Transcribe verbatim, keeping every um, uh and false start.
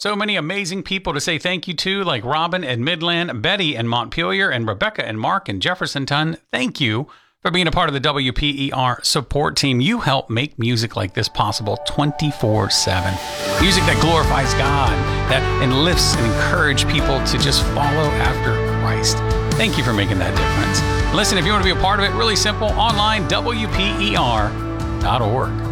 So many amazing people to say thank you to, like Robin in Midland, Betty in Montpelier, and Rebecca and Mark in Jeffersonton. Thank you for being a part of the W P E R support team. You help make music like this possible twenty-four seven. Music that glorifies God, that enlifts and encourages people to just follow after Christ. Thank you for making that difference. Listen, if you want to be a part of it, really simple, online, W P E R dot org.